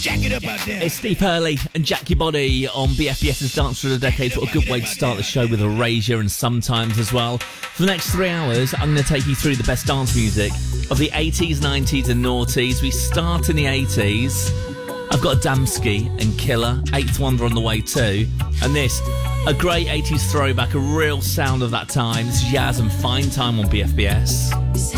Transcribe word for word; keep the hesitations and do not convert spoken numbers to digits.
Jack it up out there. It's Steve Hurley and Jack Your Body on BFBS's Dance for the Decades. What a good way to start the show with Erasure and Sometimes as well. For the next three hours, I'm going to take you through the best dance music of the eighties, nineties and noughties. We start in the eighties. I've got Adamski and Killer, Eighth Wonder on the way too. And this, a great eighties throwback, a real sound of that time. This is Yaz and Fine Time on B F B S.